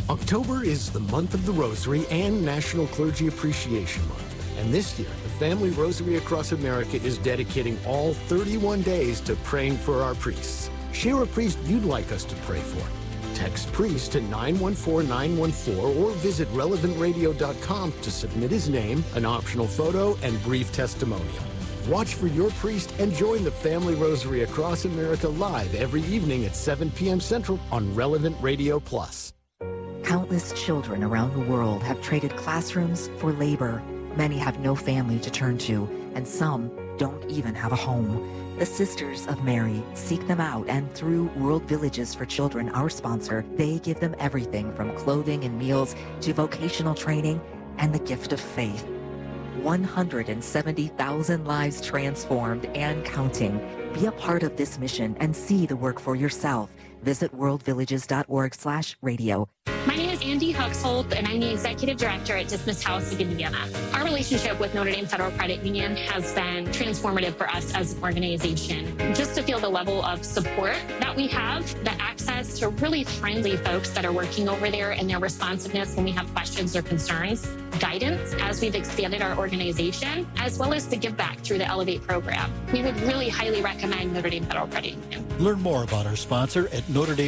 October is the month of the Rosary and National Clergy Appreciation Month. And this year, the Family Rosary Across America is dedicating all 31 days to praying for our priests. Share a priest you'd like us to pray for. Text priest to 914-914 or visit relevantradio.com to submit his name, an optional photo, and brief testimonial. Watch for your priest and join the Family Rosary Across America live every evening at 7 p.m. Central on Relevant Radio Plus. Countless children around the world have traded classrooms for labor. Many have no family to turn to, and some don't even have a home. The Sisters of Mary seek them out, and through World Villages for Children, our sponsor, they give them everything from clothing and meals to vocational training and the gift of faith. 170,000 lives transformed and counting. Be a part of this mission and see the work for yourself. Visit worldvillages.org/radio. My name is Andy Huxholt, and I'm the Executive Director at Dismissed House of Indiana. Our relationship with Notre Dame Federal Credit Union has been transformative for us as an organization. Just to feel the level of support that we have, the access to really friendly folks that are working over there, and their responsiveness when we have questions or concerns, guidance as we've expanded our organization, as well as the give back through the Elevate program. We would really highly recommend Notre Dame Federal Credit Union. Learn more about our sponsor at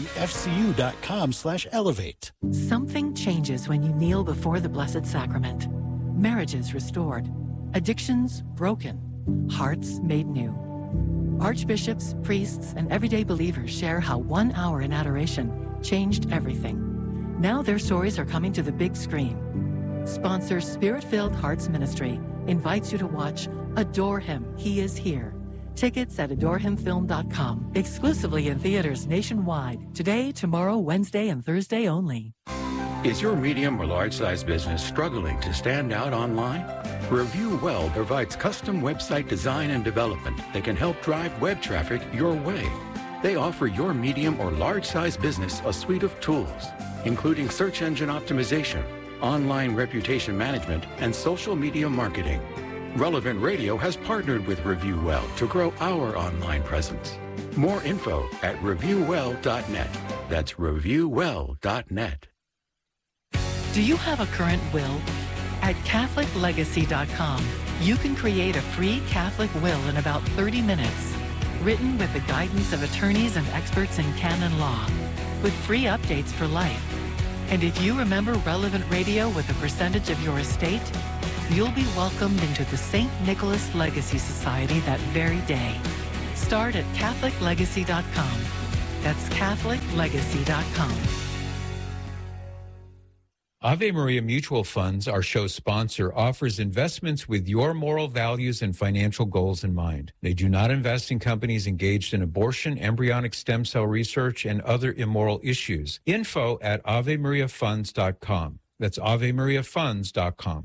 NotreDameFCU.com/elevate. Something changes when you kneel before the Blessed Sacrament. Marriages restored, addictions broken, hearts made new. Archbishops, priests, and everyday believers share how 1 hour in adoration changed everything. Now their stories are coming to the big screen. Sponsor Spirit-Filled Hearts Ministry invites you to watch Adore Him, He is Here. Tickets at adorehimfilm.com. Exclusively in theaters nationwide. Today, tomorrow, Wednesday, and Thursday only. Is your medium or large-size business struggling to stand out online? Review Well provides custom website design and development that can help drive web traffic your way. They offer your medium or large-size business a suite of tools, including search engine optimization, online reputation management, and social media marketing. Relevant Radio has partnered with Review Well to grow our online presence. More info at reviewwell.net. That's reviewwell.net. Do you have a current will? At CatholicLegacy.com, you can create a free Catholic will in about 30 minutes, written with the guidance of attorneys and experts in canon law, with free updates for life. And if you remember Relevant Radio with a percentage of your estate, you'll be welcomed into the St. Nicholas Legacy Society that very day. Start at CatholicLegacy.com. That's CatholicLegacy.com. Ave Maria Mutual Funds, our show sponsor, offers investments with your moral values and financial goals in mind. They do not invest in companies engaged in abortion, embryonic stem cell research, and other immoral issues. Info at AveMariaFunds.com. That's AveMariaFunds.com.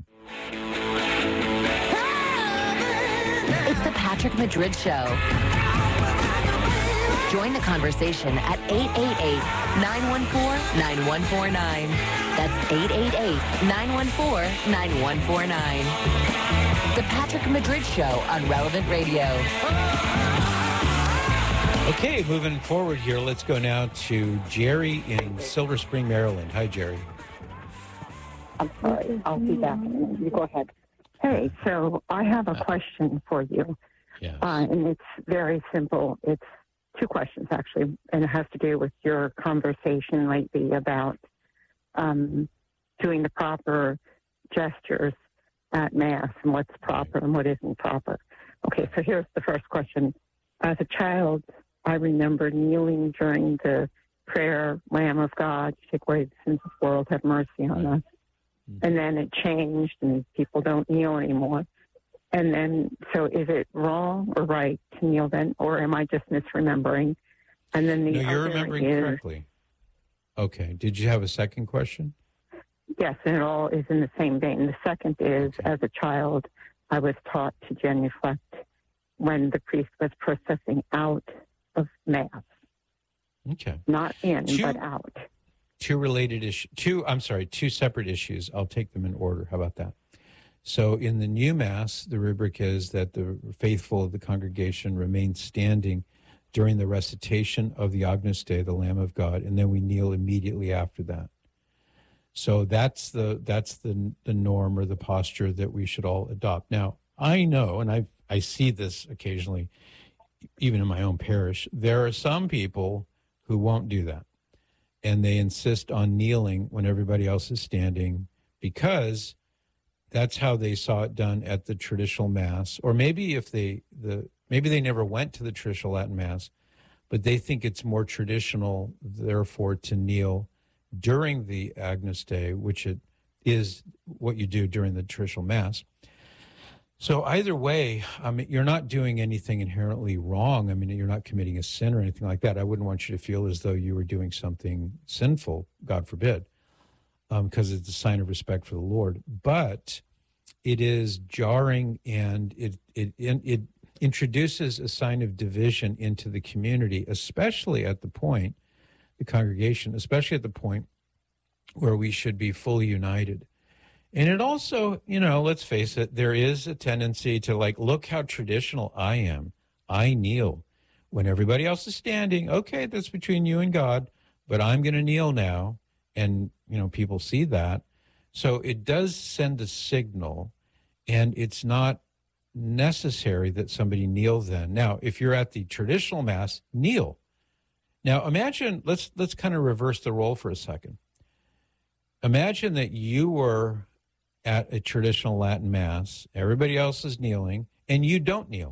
It's the Patrick Madrid Show. Join the conversation at 888-914-9149. That's 888-914-9149. The Patrick Madrid Show on Relevant Radio. Okay, moving forward here, let's go now to Jerry in Silver Spring, Maryland. Hi, Jerry. I'm sorry. I'll be back. You go ahead. Hey, so I have a question for you. Yes. And it's very simple. It's two questions, actually, and it has to do with your conversation lately about doing the proper gestures at Mass and what's proper and what isn't proper. Okay, so here's the first question. As a child, I remember kneeling during the prayer, Lamb of God, take away the sins of the world, have mercy on us. And then it changed and people don't kneel anymore. And then, so is it wrong or right to kneel then, or am I just misremembering? And then No, you're remembering correctly. Okay. Did you have a second question? Yes, and it all is in the same vein. The second is, as a child, I was taught to genuflect when the priest was processing out of Mass. Okay. Not in, but out. Two separate issues. I'll take them in order. How about that? So in the new Mass, the rubric is that the faithful of the congregation remain standing during the recitation of the Agnus Dei, the Lamb of God, and then we kneel immediately after that. So that's the norm or the posture that we should all adopt. Now, I know, and I see this occasionally, even in my own parish, there are some people who won't do that. And they insist on kneeling when everybody else is standing because that's how they saw it done at the traditional Mass. Or maybe maybe they never went to the traditional Latin Mass, but they think it's more traditional, therefore, to kneel during the Agnus Dei, which it is what you do during the traditional Mass. So either way, I mean, you're not doing anything inherently wrong. I mean, you're not committing a sin or anything like that. I wouldn't want you to feel as though you were doing something sinful, God forbid, because it's a sign of respect for the Lord. But it is jarring, and it introduces a sign of division into the community, especially at the point, the congregation, especially at the point where we should be fully united. And it also, let's face it, there is a tendency to look how traditional I am. I kneel when everybody else is standing. Okay, that's between you and God, but I'm going to kneel now. And, people see that. So it does send a signal, and it's not necessary that somebody kneel then. Now, if you're at the traditional Mass, kneel. Now, imagine, let's kind of reverse the role for a second. Imagine that you were at a traditional Latin Mass, everybody else is kneeling, and you don't kneel.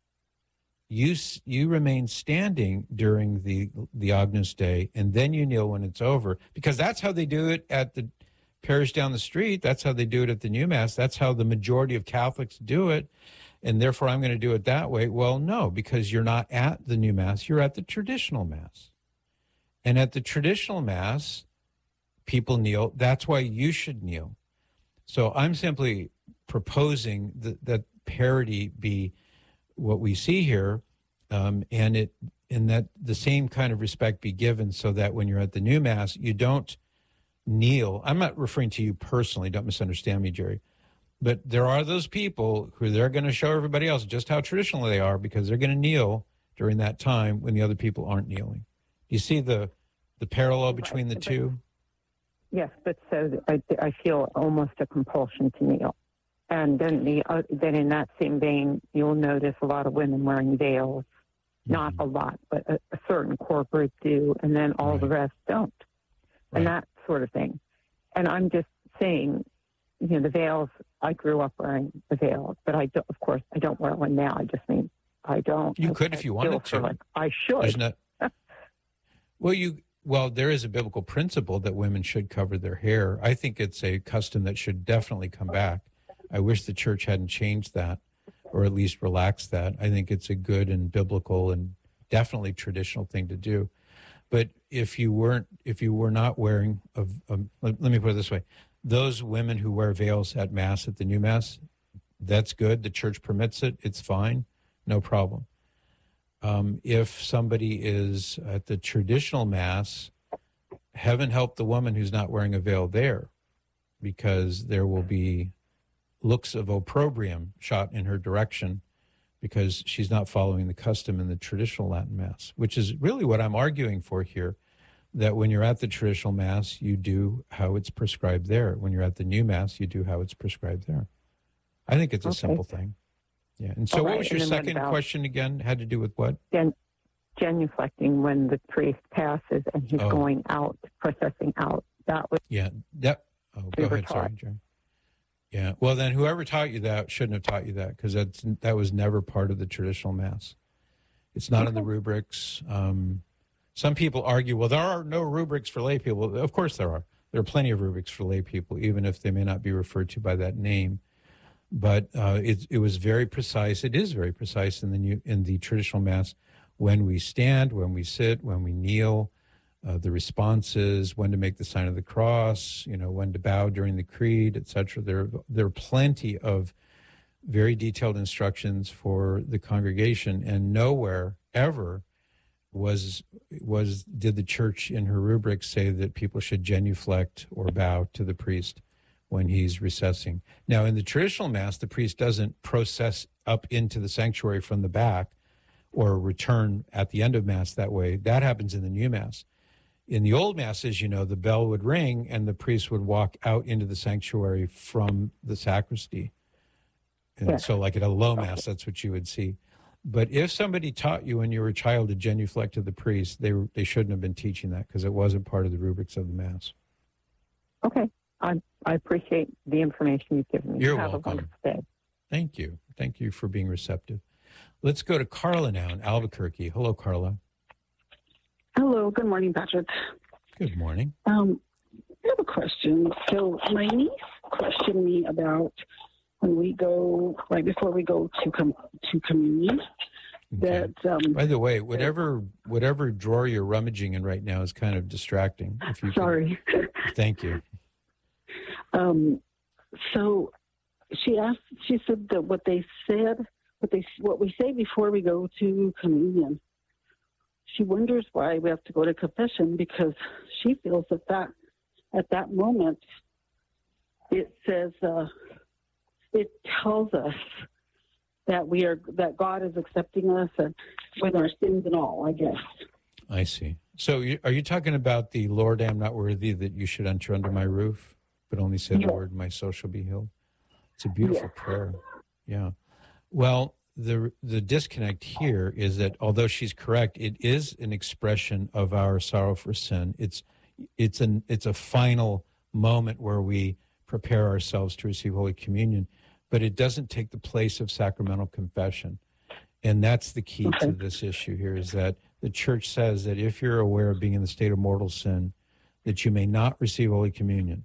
You remain standing during the Agnus Dei, and then you kneel when it's over, because that's how they do it at the parish down the street. That's how they do it at the new Mass. That's how the majority of Catholics do it, and therefore I'm going to do it that way. Well, no, because you're not at the new Mass. You're at the traditional Mass. And at the traditional Mass, people kneel. That's why you should kneel. So I'm simply proposing that parity be what we see here, and that the same kind of respect be given, so that when you're at the new Mass, you don't kneel. I'm not referring to you personally. Don't misunderstand me, Jerry. But there are those people who they're going to show everybody else just how traditional they are, because they're going to kneel during that time when the other people aren't kneeling. You see the parallel between the two? Yes, but so I feel almost a compulsion to kneel. And then in that same vein, you'll notice a lot of women wearing veils. Not a lot, but a certain core group do, and then all the rest don't. Right. And that sort of thing. And I'm just saying, the veils, I grew up wearing a veil, but of course, I don't wear one now. I just mean, I don't. You could if you wanted to. I should. Well, there is a biblical principle that women should cover their hair. I think it's a custom that should definitely come back. I wish the church hadn't changed that, or at least relaxed that. I think it's a good and biblical and definitely traditional thing to do. But if you were not wearing, let me put it this way, those women who wear veils at Mass, at the new Mass, that's good. The church permits it. It's fine. No problem. If somebody is at the traditional Mass, heaven help the woman who's not wearing a veil there, because there will be looks of opprobrium shot in her direction because she's not following the custom in the traditional Latin Mass, which is really what I'm arguing for here, that when you're at the traditional Mass, you do how it's prescribed there. When you're at the new Mass, you do how it's prescribed there. I think it's a simple thing. Yeah. And so what was your second question again? Had to do with what? Genuflecting when the priest passes and he's going out, processing out. That was... Yeah. Go ahead. Sorry, Jerry. Yeah. Well, then whoever taught you that shouldn't have taught you that, because that was never part of the traditional Mass. It's not in the rubrics. Some people argue, well, there are no rubrics for lay people. Of course there are. There are plenty of rubrics for lay people, even if they may not be referred to by that name. But it was very precise. It is very precise in the traditional Mass, when we stand, when we sit, when we kneel, the responses, when to make the sign of the cross, when to bow during the creed, etc. There are plenty of very detailed instructions for the congregation, and nowhere ever did the church in her rubric say that people should genuflect or bow to the priest when he's recessing. Now, in the traditional Mass, the priest doesn't process up into the sanctuary from the back or return at the end of Mass that way. That happens in the new Mass. In the old Mass, as you know, the bell would ring and the priest would walk out into the sanctuary from the sacristy. And so like at a low Mass, that's what you would see. But if somebody taught you when you were a child to genuflect to the priest, they shouldn't have been teaching that because it wasn't part of the rubrics of the Mass. Okay. I appreciate the information you've given me. You're Have welcome. a wonderful day. Thank you. Thank you for being receptive. Let's go to Carla now in Albuquerque. Hello, Carla. Hello. Good morning, Patrick. Good morning. I have a question. So my niece questioned me about when we go, right before we go to communion, Okay. that... By the way, whatever drawer you're rummaging in right now is kind of distracting. If you Sorry. Thank you. So she said that what we say before we go to communion, she wonders why we have to go to confession, because she feels that at that moment it says, it tells us that God is accepting us and with our sins and all, I guess. I see. So are you talking about the Lord, I am not worthy that you should enter under my roof, but only say the word, my soul shall be healed? It's a beautiful prayer. Yeah. Well, the disconnect here is that although she's correct, it is an expression of our sorrow for sin. It's a final moment where we prepare ourselves to receive Holy Communion, but it doesn't take the place of sacramental confession. And that's the key to this issue here, is that the Church says that if you're aware of being in the state of mortal sin, that you may not receive Holy Communion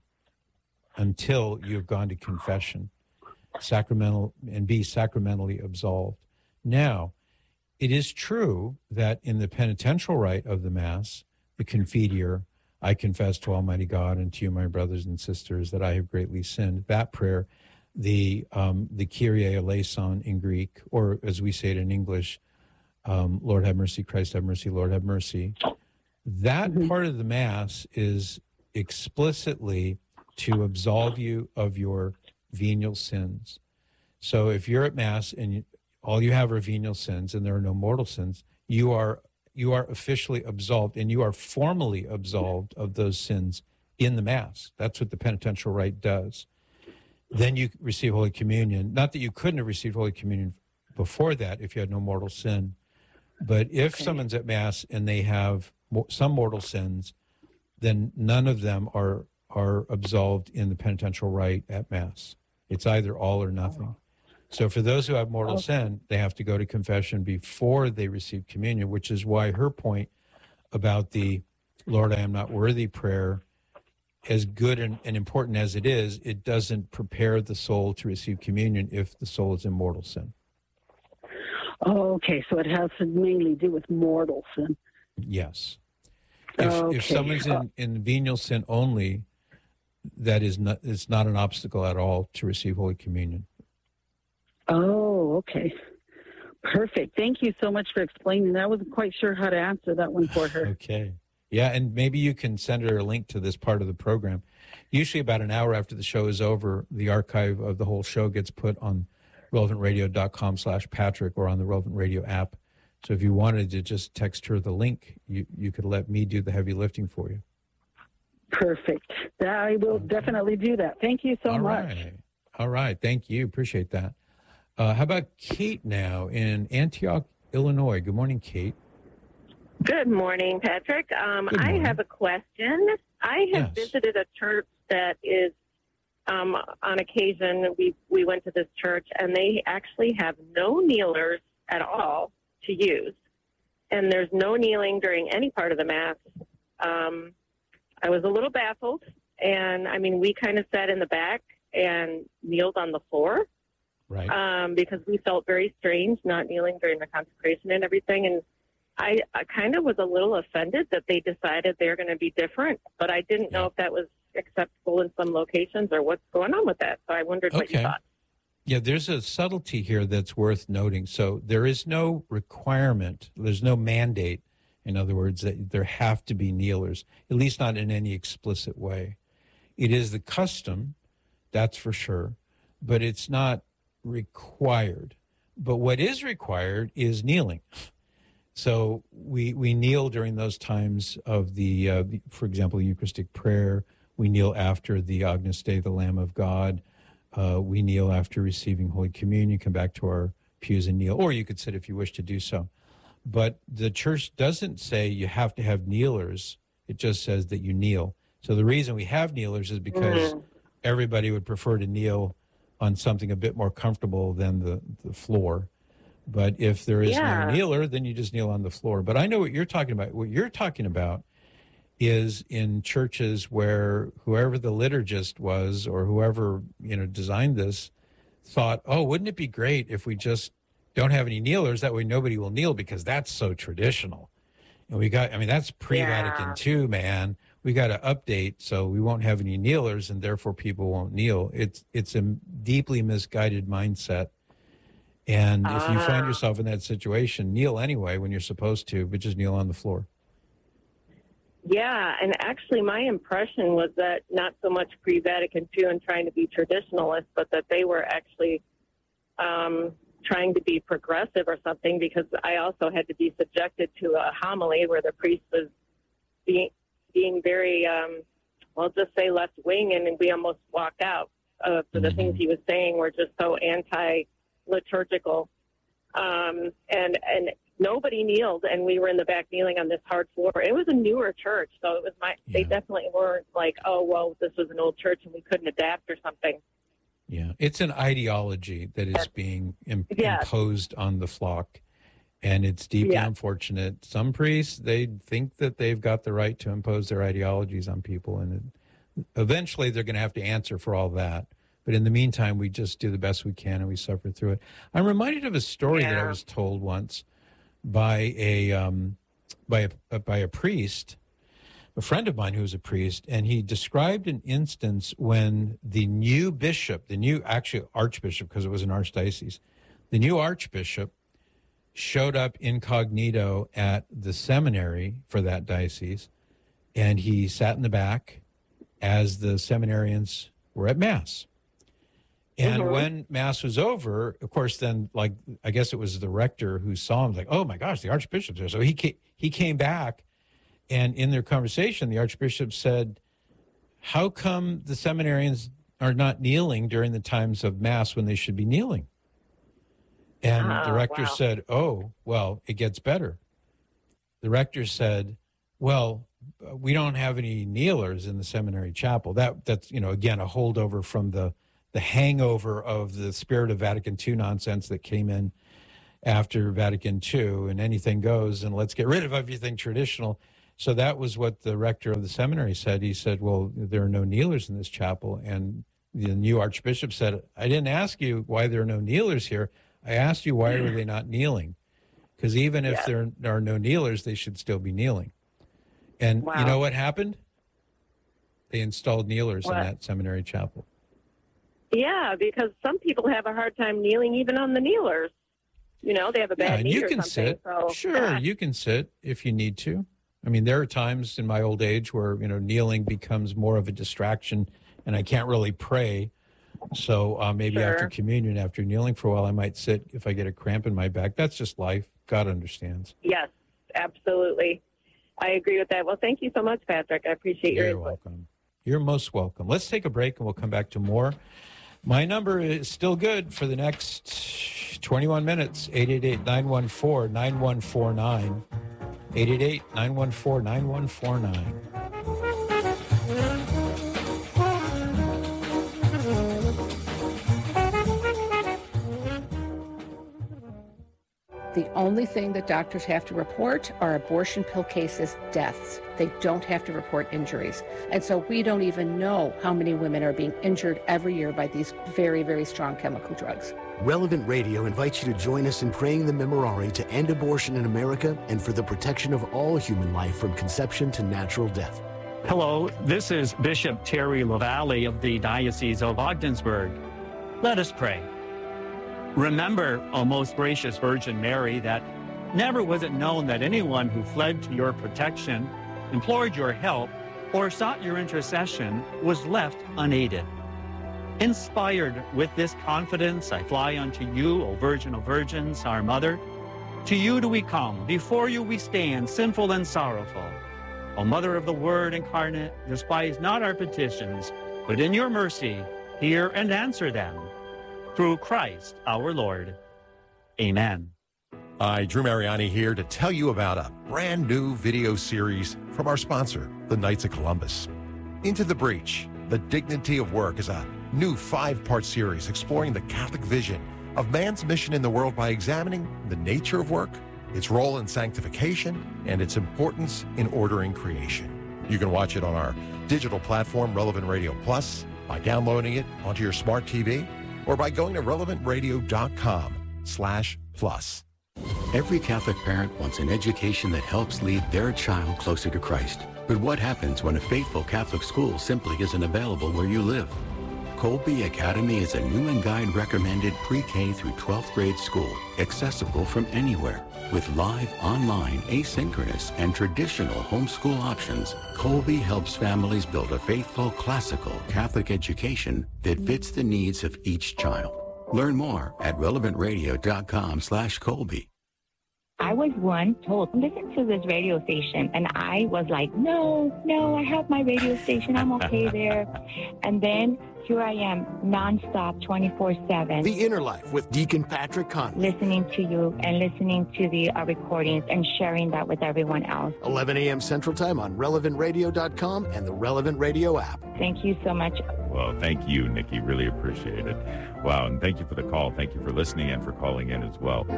until you've gone to confession, sacramental, and be sacramentally absolved. Now, it is true that in the penitential rite of the Mass, the Confiteor, I confess to Almighty God and to you, my brothers and sisters, that I have greatly sinned. That prayer, the Kyrie eleison in Greek, or as we say it in English, Lord have mercy, Christ have mercy, Lord have mercy. That part of the Mass is explicitly to absolve you of your venial sins. So if you're at Mass and all you have are venial sins and there are no mortal sins, you are officially absolved, and you are formally absolved of those sins in the Mass. That's what the penitential rite does. Then you receive Holy Communion. Not that you couldn't have received Holy Communion before that if you had no mortal sin, but if someone's at Mass and they have some mortal sins, then none of them are absolved in the penitential rite at Mass. It's either all or nothing. So for those who have mortal sin, they have to go to confession before they receive communion, which is why her point about the Lord, I am not worthy prayer, as good and important as it is, it doesn't prepare the soul to receive communion if the soul is in mortal sin. Oh, okay. So it has to mainly do with mortal sin. Yes. If someone's in venial sin only, it's not an obstacle at all to receive Holy Communion. Oh, okay. Perfect. Thank you so much for explaining. I wasn't quite sure how to answer that one for her. Okay. Yeah, and maybe you can send her a link to this part of the program. Usually about an hour after the show is over, the archive of the whole show gets put on relevantradio.com/Patrick or on the Relevant Radio app. So if you wanted to just text her the link, you could let me do the heavy lifting for you. Perfect. I will definitely do that. Thank you so much. All right. Thank you. Appreciate that. How about Kate now in Antioch, Illinois? Good morning, Kate. Good morning, Patrick. I have a question. I have visited a church that is, on occasion, we went to this church, and they actually have no kneelers at all to use. And there's no kneeling during any part of the Mass. I was a little baffled, and, I mean, we kind of sat in the back and kneeled on the floor. Right. Because we felt very strange not kneeling during the consecration and everything. And I kind of was a little offended that they decided they're going to be different, but I didn't know if that was acceptable in some locations or what's going on with that. So I wondered what you thought. Yeah, there's a subtlety here that's worth noting. So there is no requirement, there's no mandate, in other words, that there have to be kneelers, at least not in any explicit way. It is the custom, that's for sure, but it's not required. But what is required is kneeling. So we kneel during those times of the for example, Eucharistic prayer. We kneel after the Agnus Dei, the Lamb of God. We kneel after receiving Holy Communion, come back to our pews and kneel, or you could sit if you wish to do so. But the church doesn't say you have to have kneelers. It just says that you kneel. So the reason we have kneelers is because everybody would prefer to kneel on something a bit more comfortable than the floor. But if there is no kneeler, then you just kneel on the floor. But I know what you're talking about. What you're talking about is in churches where whoever the liturgist was or whoever, designed this thought, oh, wouldn't it be great if we just don't have any kneelers? That way nobody will kneel because that's so traditional. And that's pre-Vatican II, man. We got to update so we won't have any kneelers and therefore people won't kneel. It's a deeply misguided mindset. And if you find yourself in that situation, kneel anyway when you're supposed to, but just kneel on the floor. Yeah, and actually my impression was that not so much pre-Vatican II and trying to be traditionalist, but that they were actually trying to be progressive or something, because I also had to be subjected to a homily where the priest was being very, just say left-wing, and we almost walked out. So the things he was saying were just so anti-liturgical. And nobody kneeled, and we were in the back kneeling on this hard floor. It was a newer church, so it was they definitely weren't like, oh, well, this was an old church and we couldn't adapt or something. Yeah, it's an ideology that is being imposed on the flock, and it's deeply unfortunate. Some priests, they think that they've got the right to impose their ideologies on people, and eventually they're going to have to answer for all that. But in the meantime, we just do the best we can, and we suffer through it. I'm reminded of a story that I was told once by a priest, a friend of mine who was a priest, and he described an instance when the new bishop, actually archbishop, because it was an archdiocese, the new archbishop showed up incognito at the seminary for that diocese, and he sat in the back as the seminarians were at Mass. And when Mass was over, of course, then, I guess it was the rector who saw him, like, oh, my gosh, the archbishop's there. So he came back, and in their conversation, the archbishop said, how come the seminarians are not kneeling during the times of Mass when they should be kneeling? And the rector said, oh, well, it gets better. The rector said, well, we don't have any kneelers in the seminary chapel. That's, again, a holdover from the hangover of the spirit of Vatican II nonsense that came in after Vatican II, and anything goes, and let's get rid of everything traditional. So that was what the rector of the seminary said. He said, well, there are no kneelers in this chapel. And the new archbishop said, I didn't ask you why there are no kneelers here. I asked you why are they not kneeling? Because even if there are no kneelers, they should still be kneeling. And you know what happened? They installed kneelers in that seminary chapel. Yeah, because some people have a hard time kneeling even on the kneelers. They have a bad knee or something. Sit. So, sure, you can sit if you need to. I mean, there are times in my old age where, kneeling becomes more of a distraction and I can't really pray. So maybe after communion, after kneeling for a while, I might sit if I get a cramp in my back. That's just life. God understands. Yes, absolutely. I agree with that. Well, thank you so much, Patrick. I appreciate your input. You're welcome. You're most welcome. Let's take a break and we'll come back to more. My number is still good for the next 21 minutes, 888-914-9149, 888-914-9149. The only thing that doctors have to report are abortion pill cases, deaths. They don't have to report injuries. And so we don't even know how many women are being injured every year by these very, very strong chemical drugs. Relevant Radio invites you to join us in praying the Memorare to end abortion in America and for the protection of all human life from conception to natural death. Hello, this is Bishop Terry LaValle of the Diocese of Ogdensburg. Let us pray. Remember, O most gracious Virgin Mary, that never was it known that anyone who fled to your protection, implored your help, or sought your intercession was left unaided. Inspired with this confidence, I fly unto you, O Virgin of Virgins, our Mother. To you do we come, before you we stand, sinful and sorrowful. O Mother of the Word incarnate, despise not our petitions, but in your mercy, hear and answer them. Through Christ our Lord. Amen. Hi, Drew Mariani here to tell you about a brand new video series from our sponsor, the Knights of Columbus. Into the Breach, The Dignity of Work is a new 5-part series exploring the Catholic vision of man's mission in the world by examining the nature of work, its role in sanctification, and its importance in ordering creation. You can watch it on our digital platform, Relevant Radio Plus, by downloading it onto your smart TV, or by going to relevantradio.com/plus. Every Catholic parent wants an education that helps lead their child closer to Christ. But what happens when a faithful Catholic school simply isn't available where you live? Colby Academy is a new and guide recommended pre-K through 12th grade school, accessible from anywhere. With live, online, asynchronous, and traditional homeschool options, Colby helps families build a faithful, classical Catholic education that fits the needs of each child. Learn more at relevantradio.com/Colby. I was once told, listen to this radio station. And I was like, no, I have my radio station. I'm okay there. And then here I am, nonstop, 24/7. The Inner Life with Deacon Patrick Conley. Listening to you and listening to the recordings and sharing that with everyone else. 11 a.m. Central Time on relevantradio.com and the Relevant Radio app. Thank you so much. Well, thank you, Nikki. Really appreciate it. Wow, and thank you for the call. Thank you for listening and for calling in as well.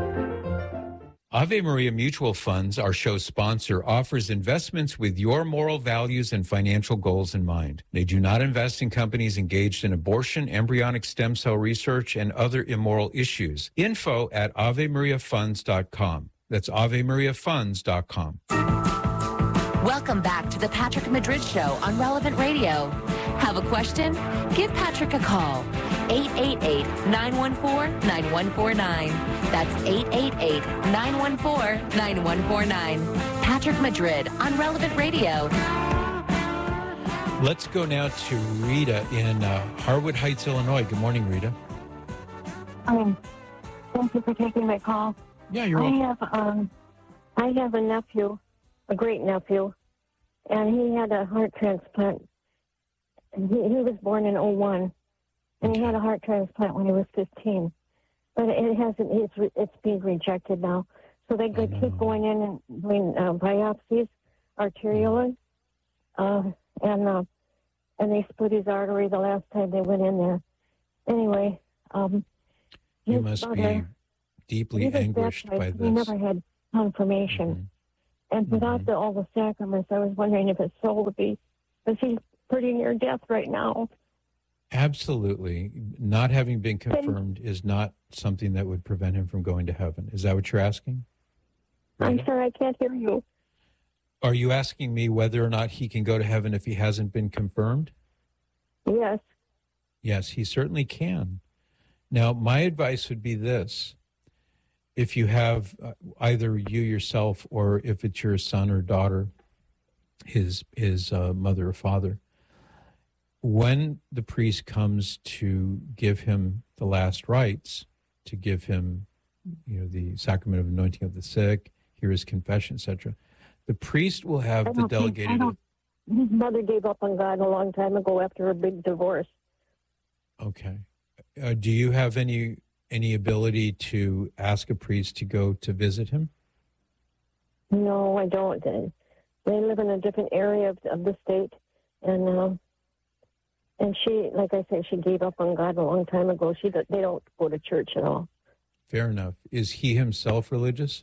Ave Maria Mutual Funds, our show sponsor, offers investments with your moral values and financial goals in mind. They do not invest in companies engaged in abortion, embryonic stem cell research, and other immoral issues. Info at AveMariaFunds.com. That's AveMariaFunds.com. Welcome back to the Patrick Madrid Show on Relevant Radio. Have a question? Give Patrick a call. 888-914-9149. That's 888-914-9149. Patrick Madrid on Relevant Radio. Let's go now to Rita in Harwood Heights, Illinois. Good morning, Rita. Thank you for taking my call. Yeah, you're welcome. I have a nephew, a great nephew, and he had a heart transplant. He was born in 2001. And he had a heart transplant when he was 15, but it's being rejected now. So they keep going in and doing biopsies, arterial, and they split his artery the last time they went in there. Anyway, you must be deeply anguished by this. He never had confirmation, and without all the sacraments, I was wondering if his soul would be, because he's pretty near death right now. Absolutely. Not having been confirmed is not something that would prevent him from going to heaven. Is that what you're asking? I'm sorry, I can't hear you. Are you asking me whether or not he can go to heaven if he hasn't been confirmed? Yes. Yes, he certainly can. Now, my advice would be this. If you have either you yourself or if it's your son or daughter, his mother or father, when the priest comes to give him the last rites, to give him, the sacrament of anointing of the sick, hear his confession, etc., the priest will have the delegated. His mother gave up on God a long time ago after a big divorce. Okay. Do you have any ability to ask a priest to go to visit him? No, I don't. They live in a different area of the state, and she, like I said, she gave up on God a long time ago. They don't go to church at all. Fair enough. Is he himself religious?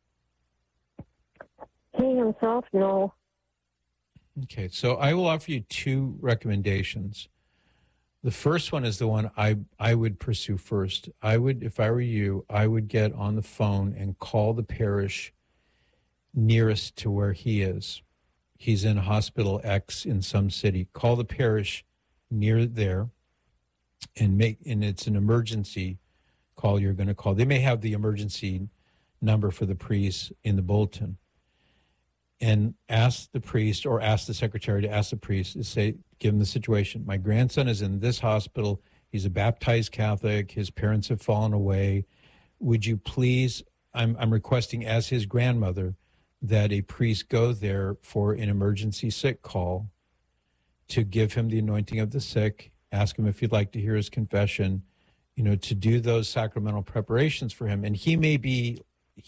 He himself, no. Okay, so I will offer you two recommendations. The first one is the one I would pursue first. If I were you, I would get on the phone and call the parish nearest to where he is. He's in hospital X in some city. Call the parish near there and it's an emergency call you're going to call. They may have the emergency number for the priest in the bulletin, and ask the priest or ask the secretary to ask the priest to say, give him the situation. My grandson is in this hospital. He's a baptized Catholic. His parents have fallen away. Would you please I'm requesting as his grandmother that a priest go there for an emergency sick call to give him the anointing of the sick, ask him if he'd like to hear his confession, to do those sacramental preparations for him. And he may be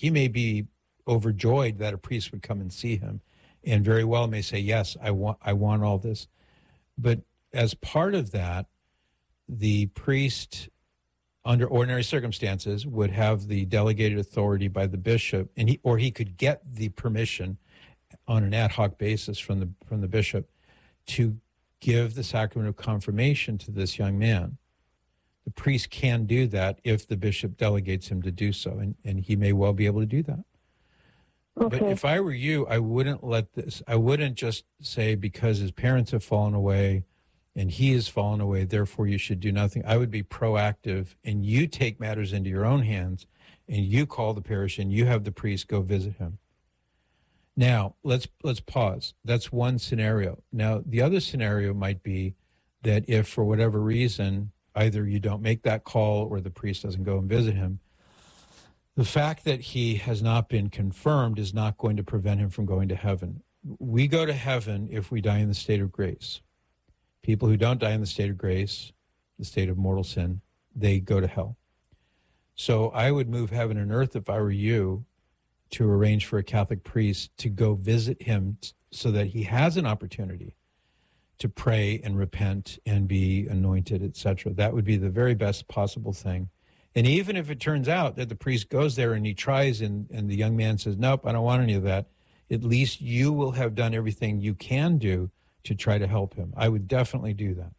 overjoyed that a priest would come and see him, and very well may say, yes, I want all this. But as part of that, the priest, under ordinary circumstances, would have the delegated authority by the bishop, and he could get the permission on an ad hoc basis from the bishop to give the sacrament of confirmation to this young man. The priest can do that if the bishop delegates him to do so, and he may well be able to do that. Okay. But if I were you, I wouldn't just say because his parents have fallen away and he has fallen away, therefore you should do nothing. I would be proactive, and you take matters into your own hands, and you call the parish and you have the priest go visit him. Now, let's pause. That's one scenario. Now, the other scenario might be that if for whatever reason, either you don't make that call or the priest doesn't go and visit him, the fact that he has not been confirmed is not going to prevent him from going to heaven. We go to heaven if we die in the state of grace. People who don't die in the state of grace, the state of mortal sin, they go to hell. So I would move heaven and earth if I were you to arrange for a Catholic priest to go visit him so that he has an opportunity to pray and repent and be anointed, etc. That would be the very best possible thing. And even if it turns out that the priest goes there and he tries and the young man says, nope, I don't want any of that, at least you will have done everything you can do to try to help him. I would definitely do that.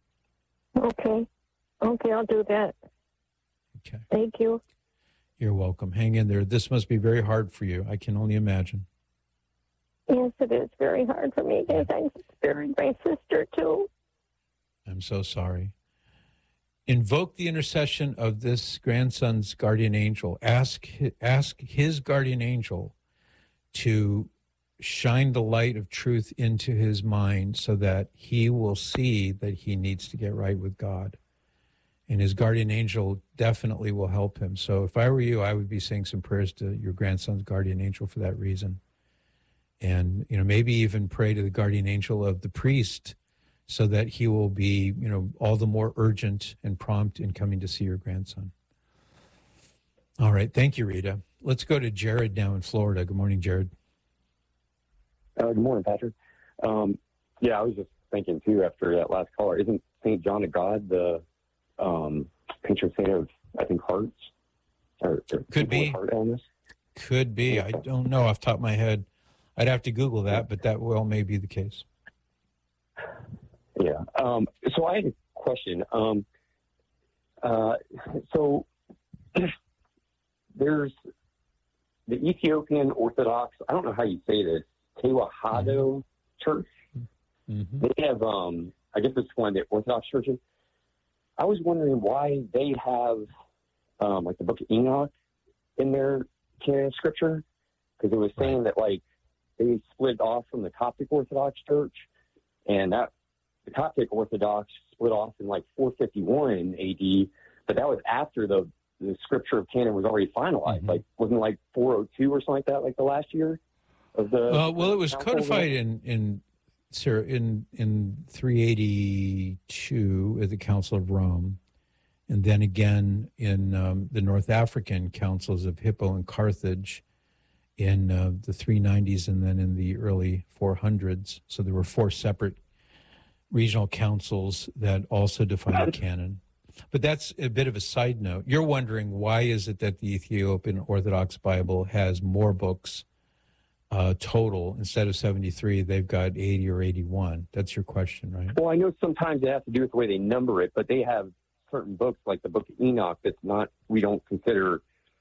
Okay, I'll do that. Okay. Thank you. You're welcome. Hang in there. This must be very hard for you. I can only imagine. Yes, it is very hard for me because I buried my sister too. I'm so sorry. Invoke the intercession of this grandson's guardian angel. Ask his guardian angel to shine the light of truth into his mind so that he will see that he needs to get right with God. And his guardian angel definitely will help him. So if I were you, I would be saying some prayers to your grandson's guardian angel for that reason. And, maybe even pray to the guardian angel of the priest so that he will be, all the more urgent and prompt in coming to see your grandson. All right. Thank you, Rita. Let's go to Jared now in Florida. Good morning, Jared. Good morning, Patrick. I was just thinking, too, after that last caller, isn't St. John of God the patron saint of, I think, hearts? Or could be. Heart illness? Could be. I don't know off the top of my head. I'd have to Google that, but that well may be the case. Yeah. So I had a question. So there's the Ethiopian Orthodox, I don't know how you say this, Tewahedo Church. Mm-hmm. They have, I guess it's one of the Orthodox churches. I was wondering why they have, like the Book of Enoch in their canon of Scripture, because it was saying that, like, they split off from the Coptic Orthodox Church, and that the Coptic Orthodox split off in like 451 AD, but that was after the Scripture of canon was already finalized. Mm-hmm. Like, wasn't it like 402 or something like that, like the last year of the? Well, it was codified in 382 at the Council of Rome, and then again in the North African councils of Hippo and Carthage in the 390s, and then in the early 400s. So there were 4 separate regional councils that also defined the canon. But that's a bit of a side note. You're wondering why is it that the Ethiopian Orthodox Bible has more books total instead of 73? They've got 80 or 81. That's your question, right? Well, I know sometimes it has to do with the way they number it, but they have certain books like the Book of Enoch that's not, we don't consider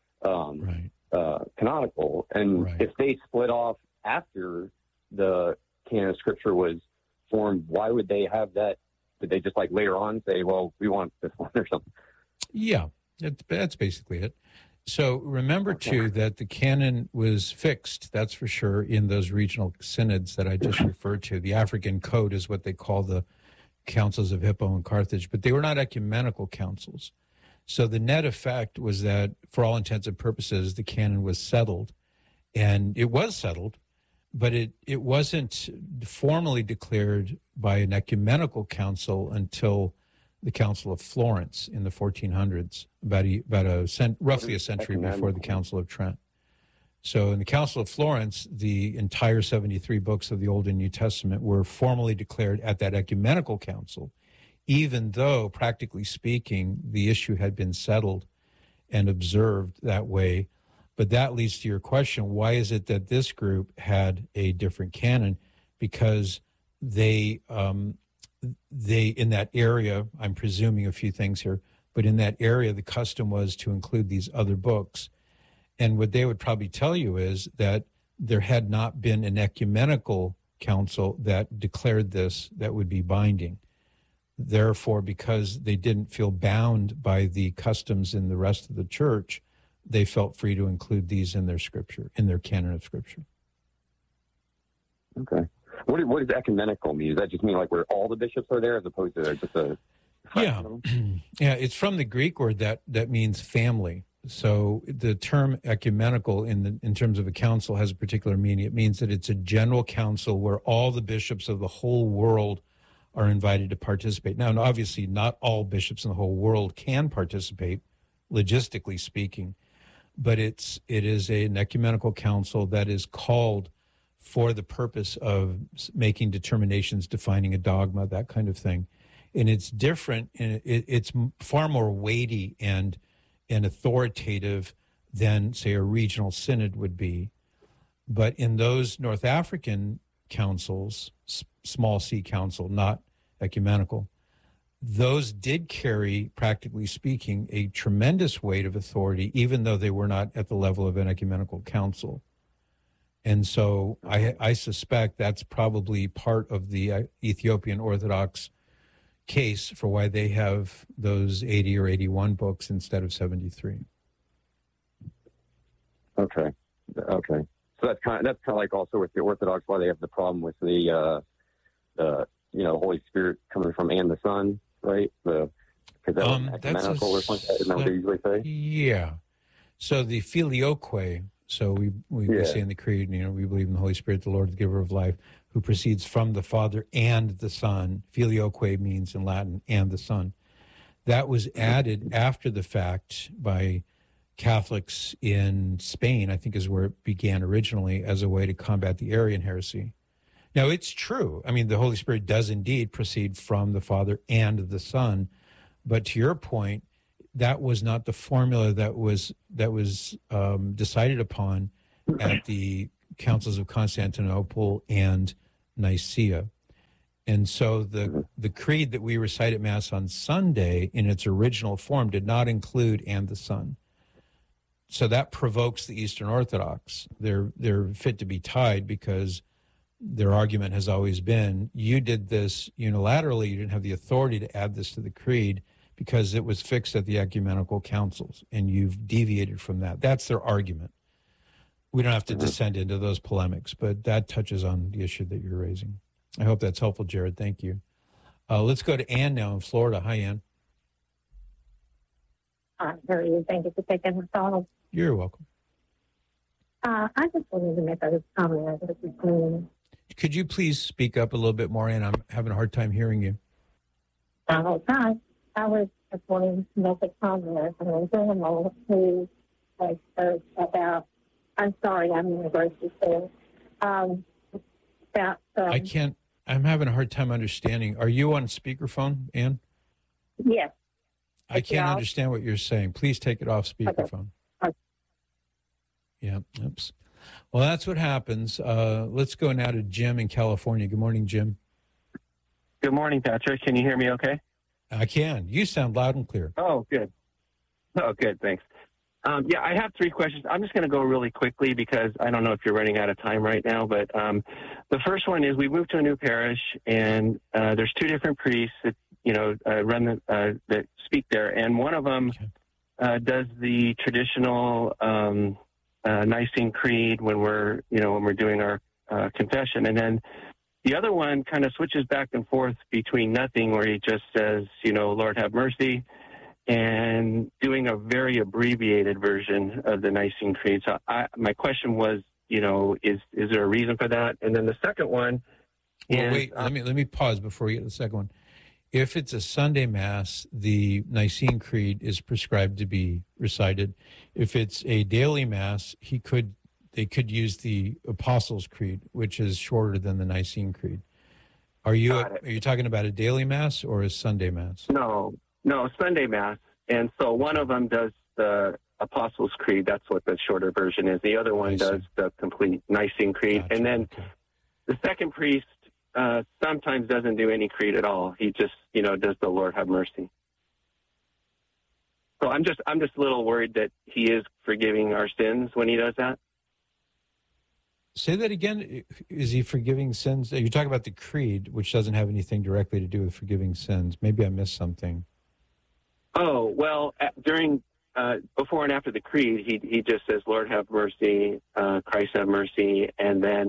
canonical. And if they split off after the canon of Scripture was formed, why would they have that? Did they just like later on say, well, we want this one or something? Yeah, that's basically it. So remember, too, that the canon was fixed, that's for sure, in those regional synods that I just referred to. The African Code is what they call the councils of Hippo and Carthage, but they were not ecumenical councils. So the net effect was that, for all intents and purposes, the canon was settled. And it was settled, but it wasn't formally declared by an ecumenical council until the Council of Florence in the 1400s, roughly a century before the Council of Trent. So in the Council of Florence, the entire 73 books of the Old and New Testament were formally declared at that ecumenical council, even though, practically speaking, the issue had been settled and observed that way. But that leads to your question, why is it that this group had a different canon? Because they in that area, I'm presuming a few things here, but in that area, the custom was to include these other books. And what they would probably tell you is that there had not been an ecumenical council that declared this that would be binding. Therefore, because they didn't feel bound by the customs in the rest of the church, they felt free to include these in their scripture, in their canon of scripture. Okay. What does ecumenical mean? Does that just mean like where all the bishops are there as opposed to just a... Yeah. Yeah, it's from the Greek word that means family. So the term ecumenical in terms of a council has a particular meaning. It means that it's a general council where all the bishops of the whole world are invited to participate. Now, obviously, not all bishops in the whole world can participate, logistically speaking, but it is an ecumenical council that is called for the purpose of making determinations, defining a dogma, that kind of thing. And it's different, and it's far more weighty and authoritative than, say, a regional synod would be. But in those North African councils, small c council, not ecumenical, those did carry, practically speaking, a tremendous weight of authority, even though they were not at the level of an ecumenical council. And so I suspect that's probably part of the Ethiopian Orthodox case for why they have those 80 or 81 books instead of 73. Okay. So that's kind of like also with the Orthodox why they have the problem with the Holy Spirit coming from and the Son, right? Because that's ecumenical or something. Isn't that what they usually say? Yeah. So the filioque. So we say in the Creed, we believe in the Holy Spirit, the Lord, the giver of life, who proceeds from the Father and the Son. Filioque means in Latin, and the Son. That was added after the fact by Catholics in Spain, I think is where it began originally, as a way to combat the Arian heresy. Now, it's true. I mean, the Holy Spirit does indeed proceed from the Father and the Son. But to your point, that was not the formula that was decided upon at the councils of Constantinople and Nicaea. And so the creed that we recite at Mass on Sunday in its original form did not include and the Son. So that provokes the Eastern Orthodox. They're fit to be tied because their argument has always been, you did this unilaterally, you didn't have the authority to add this to the creed because it was fixed at the ecumenical councils, and you've deviated from that. That's their argument. We don't have to descend into those polemics, but that touches on the issue that you're raising. I hope that's helpful, Jared. Thank you. Let's go to Ann now in Florida. Hi, Ann. Hi, how are you? Thank you for taking the call. You're welcome. I just wanted to make a comment. Could you please speak up a little bit more, Ann? I'm having a hard time hearing you. Hi. I was just wanting to make a comment on a gentleman who spoke about, I'm sorry, I'm in the grocery store, about... I'm having a hard time understanding. Are you on speakerphone, Ann? Yes. I can't understand what you're saying. Please take it off speakerphone. Okay. Yeah, oops. Well, that's what happens. Let's go now to Jim in California. Good morning, Jim. Good morning, Patrick. Can you hear me okay? I can. You sound loud and clear. Oh, good. Thanks. I have three questions. I'm just going to go really quickly because I don't know if you're running out of time right now. But the first one is we moved to a new parish, and there's two different priests that run that speak there, and one of them does the traditional Nicene Creed when we're doing our confession, and then the other one kind of switches back and forth between nothing, where he just says, Lord have mercy, and doing a very abbreviated version of the Nicene Creed. So my question was, is there a reason for that? And then the second one is... Wait, let me pause before we get to the second one. If it's a Sunday Mass, the Nicene Creed is prescribed to be recited. If it's a daily Mass, they could use the Apostles' Creed, which is shorter than the Nicene Creed. Are you talking about a daily Mass or a Sunday Mass? No, Sunday Mass. And so one of them does the Apostles' Creed. That's what the shorter version is. The other one does the complete Nicene Creed. Gotcha. And then the second priest sometimes doesn't do any creed at all. He just, does the Lord have mercy. So I'm just a little worried that he is forgiving our sins when he does that. Say that again. Is he forgiving sins? You're talking about the creed, which doesn't have anything directly to do with forgiving sins. Maybe I missed something. Oh, well, during, before and after the creed, he just says, Lord have mercy, Christ have mercy, and then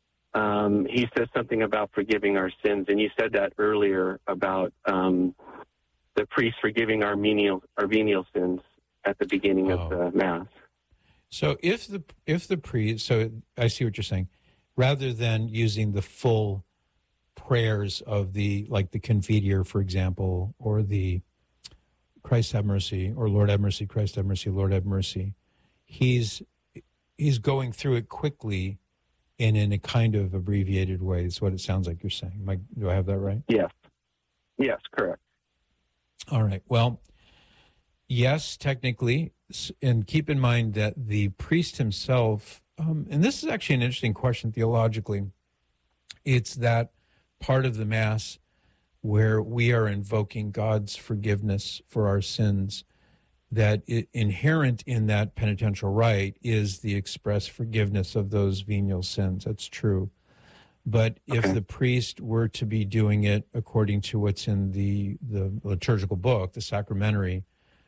he says something about forgiving our sins. And you said that earlier about the priest forgiving our venial sins at the beginning of the Mass. So if the priest, so I see what you're saying, rather than using the full prayers of the Confiteor, for example, or the Christ have mercy, or Lord have mercy, Christ have mercy, Lord have mercy, he's going through it quickly and in a kind of abbreviated way. Is what it sounds like you're saying. Do I have that right? Yes, correct. All right. Well, yes, technically, and keep in mind that the priest himself, and this is actually an interesting question theologically, it's that part of the Mass where we are invoking God's forgiveness for our sins, that inherent in that penitential rite is the express forgiveness of those venial sins. That's true. But if the priest were to be doing it according to what's in the liturgical book, the sacramentary,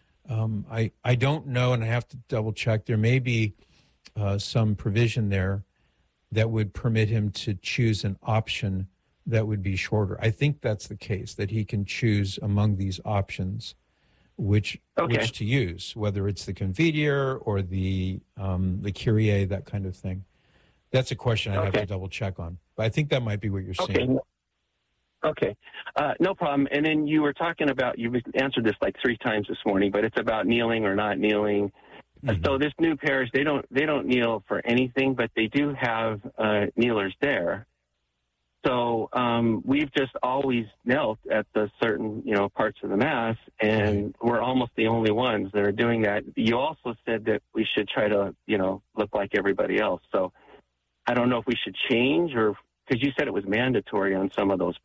I don't know, and I have to double check. There may be some provision there that would permit him to choose an option that would be shorter. I think that's the case, that he can choose among these options which to use, whether it's the Confiteor or the Kyrie, that kind of thing. That's a question I'd have to double check on. But I think that might be what you're saying. Okay. No problem. And then you were talking about, you answered this like 3 times this morning, but it's about kneeling or not kneeling. Mm-hmm. So this new parish, they don't kneel for anything, but they do have kneelers there. So we've just always knelt at the certain, parts of the Mass, and we're almost the only ones that are doing that. You also said that we should try to, look like everybody else. So I don't know if we should change, or because you said it was mandatory on some of those